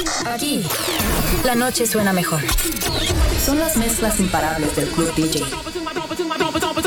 Aquí, la noche suena mejor. Son las mezclas imparables del Club DJ.